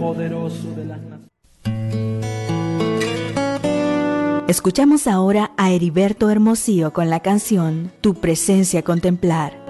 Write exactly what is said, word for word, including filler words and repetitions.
poderoso de las naciones. Escuchamos ahora a Heriberto Hermosío con la canción Tu presencia contemplar.